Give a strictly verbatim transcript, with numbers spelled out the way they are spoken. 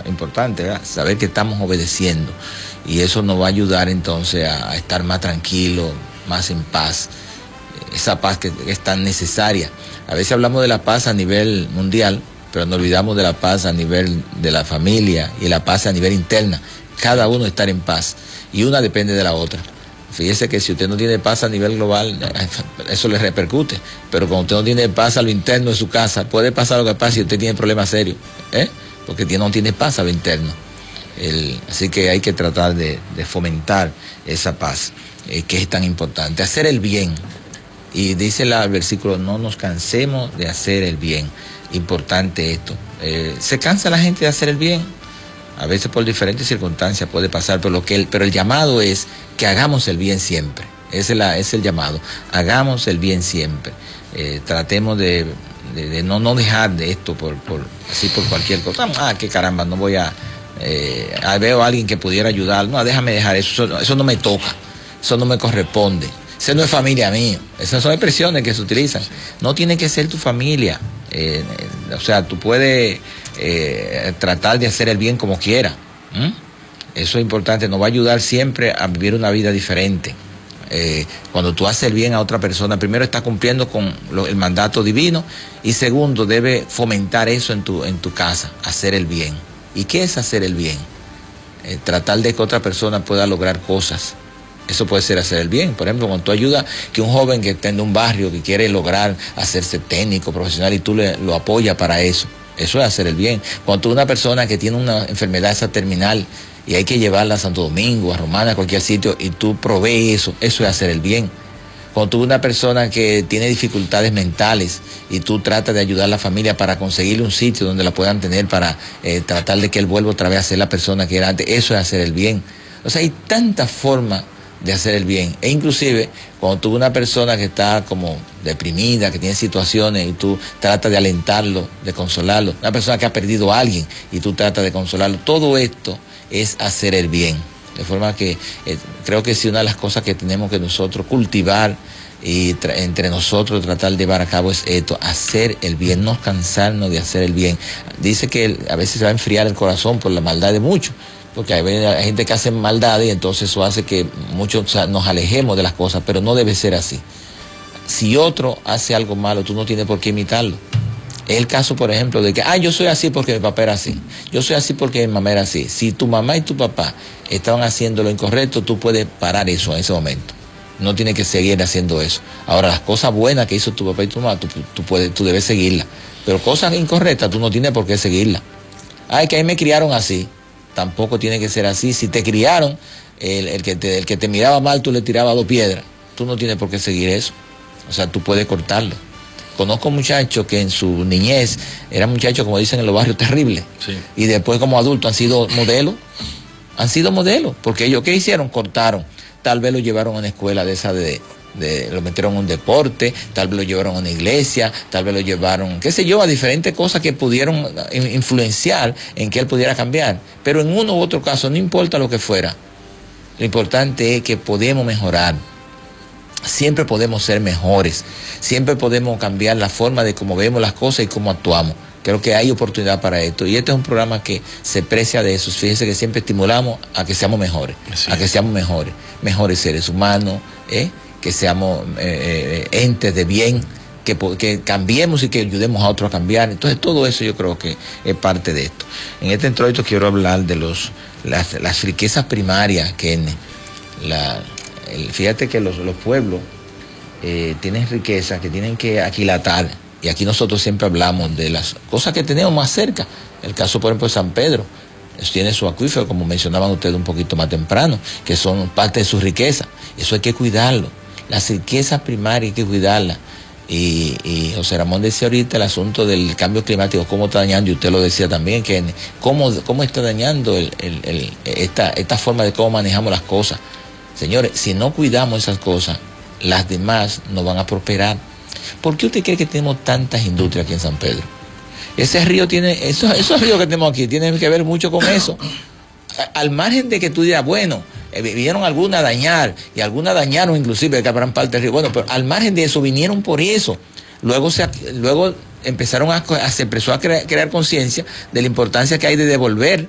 importante, ¿verdad? Saber que estamos obedeciendo. Y eso nos va a ayudar entonces a, a estar más tranquilos, más en paz. Esa paz que, que es tan necesaria. A veces hablamos de la paz a nivel mundial, pero nos olvidamos de la paz a nivel de la familia y la paz a nivel interna. Cada uno estar en paz. Y una depende de la otra. Fíjese que si usted no tiene paz a nivel global, eso le repercute. Pero cuando usted no tiene paz a lo interno de su casa, puede pasar lo que pasa si usted tiene problemas serios, ¿eh? Porque no tiene paz a lo interno. El, así que hay que tratar de, de fomentar esa paz, eh, que es tan importante. Hacer el bien. Y dice la, el versículo, no nos cansemos de hacer el bien. Importante esto. Eh, ¿Se cansa la gente de hacer el bien? A veces por diferentes circunstancias puede pasar, pero, lo que el, pero el llamado es que hagamos el bien siempre. Ese es, la, es el llamado. Hagamos el bien siempre. Eh, tratemos de, de, de no, no dejar de esto por, por así por cualquier cosa. Ah, qué caramba, no voy a... Eh, veo a alguien que pudiera ayudar. No, déjame dejar eso. Eso, eso no me toca. Eso no me corresponde. Eso no es familia mía. Esas son expresiones que se utilizan. No tiene que ser tu familia. Eh, eh, o sea, tú puedes eh, tratar de hacer el bien como quiera. ¿Mm? Eso es importante. Nos va a ayudar siempre a vivir una vida diferente. Eh, cuando tú haces el bien a otra persona, primero estás cumpliendo con lo, el mandato divino, y segundo, debe fomentar eso en tu, en tu casa, hacer el bien. ¿Y qué es hacer el bien? Eh, tratar de que otra persona pueda lograr cosas. Eso puede ser hacer el bien. Por ejemplo, cuando tú ayudas que un joven que está en un barrio, que quiere lograr hacerse técnico, profesional, y tú le, lo apoyas para eso, eso es hacer el bien. Cuando tú una persona que tiene una enfermedad esa terminal y hay que llevarla a Santo Domingo, a Romana, a cualquier sitio, y tú provees eso, eso es hacer el bien. Cuando tú una persona que tiene dificultades mentales y tú tratas de ayudar a la familia para conseguirle un sitio donde la puedan tener para eh, tratar de que él vuelva otra vez a ser la persona que era antes, eso es hacer el bien. O sea, hay tantas formas de hacer el bien. E inclusive, cuando tú una persona que está como deprimida, que tiene situaciones, y tú tratas de alentarlo, de consolarlo, una persona que ha perdido a alguien y tú tratas de consolarlo, todo esto es hacer el bien. De forma que eh, creo que sí, una de las cosas que tenemos que nosotros cultivar y entre nosotros tratar de llevar a cabo es esto, hacer el bien, no cansarnos de hacer el bien. Dice que el, a veces se va a enfriar el corazón por la maldad de muchos, porque hay, hay gente que hace maldad y entonces eso hace que muchos, o sea, nos alejemos de las cosas, pero no debe ser así. Si otro hace algo malo, tú no tienes por qué imitarlo. Es el caso, por ejemplo, de que, ah, yo soy así porque mi papá era así. Yo soy así porque mi mamá era así. Si tu mamá y tu papá estaban haciendo lo incorrecto, tú puedes parar eso en ese momento. No tienes que seguir haciendo eso. Ahora, las cosas buenas que hizo tu papá y tu mamá, tú, tú, puedes, tú debes seguirlas. Pero cosas incorrectas, tú no tienes por qué seguirlas. Ay, que ahí me criaron así. Tampoco tiene que ser así. Si te criaron, el, el, que te, el que te miraba mal, tú le tirabas dos piedras. Tú no tienes por qué seguir eso. O sea, tú puedes cortarlo. Conozco muchachos que en su niñez eran muchachos, como dicen en los barrios, terribles. Sí. Y después como adultos han sido modelos. Han sido modelos. Porque ellos, ¿qué hicieron? Cortaron. Tal vez lo llevaron a una escuela de esa de... De, lo metieron en un deporte, tal vez lo llevaron a una iglesia, tal vez lo llevaron, qué sé yo, a diferentes cosas que pudieron influenciar en que él pudiera cambiar. Pero en uno u otro caso, no importa lo que fuera, lo importante es que podemos mejorar. Siempre podemos ser mejores, siempre podemos cambiar la forma de cómo vemos las cosas y cómo actuamos. Creo que hay oportunidad para esto, y este es un programa que se precia de eso. Fíjense que siempre estimulamos a que seamos mejores, sí. a que seamos mejores, mejores seres humanos, ¿eh? que seamos eh, entes de bien, que, que cambiemos y que ayudemos a otros a cambiar. Entonces todo eso yo creo que es parte de esto. En este introito quiero hablar de los las, las riquezas primarias que en la, el, fíjate que los, los pueblos eh, tienen riquezas que tienen que aquilatar, y aquí nosotros siempre hablamos de las cosas que tenemos más cerca. El caso, por ejemplo, de San Pedro, tiene su acuífero, como mencionaban ustedes un poquito más temprano, que son parte de su riqueza. Eso hay que cuidarlo. Las riquezas primarias hay que cuidarlas. Y, y José Ramón decía ahorita el asunto del cambio climático, cómo está dañando, y usted lo decía también, que cómo, cómo está dañando el, el, el, esta, esta forma de cómo manejamos las cosas. Señores, si no cuidamos esas cosas, las demás no van a prosperar. ¿Por qué usted cree que tenemos tantas industrias aquí en San Pedro? Ese río tiene, esos, esos ríos que tenemos aquí tienen que ver mucho con eso. Al margen de que tú digas, bueno, eh, vinieron algunas a dañar, y algunas dañaron inclusive que habrán parte del río. Bueno, pero al margen de eso, vinieron por eso. Luego se, luego empezaron a, a se empezó a crear, crear conciencia de la importancia que hay de devolver